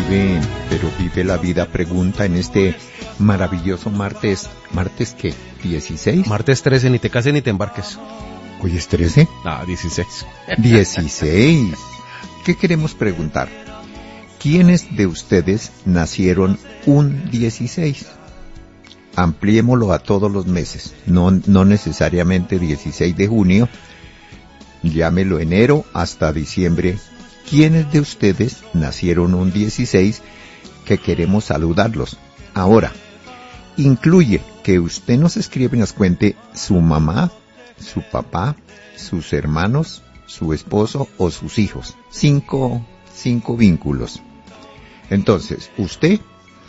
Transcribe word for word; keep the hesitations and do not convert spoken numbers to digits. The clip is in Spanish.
vive, pero vive la vida pregunta en este maravilloso martes, ¿martes qué? ¿dieciséis? Martes trece, ni te cases ni te embarques. ¿Hoy es trece? Ah, dieciséis. dieciséis. ¿Qué queremos preguntar? ¿Quiénes de ustedes nacieron un dieciséis? Ampliémoslo a todos los meses, no, no necesariamente dieciséis de junio, llámelo enero hasta diciembre. ¿Quiénes de ustedes nacieron un dieciséis? Que queremos saludarlos. Ahora, incluye que usted nos escribe y nos cuente su mamá, su papá, sus hermanos, su esposo o sus hijos. Cinco, cinco vínculos. Entonces, usted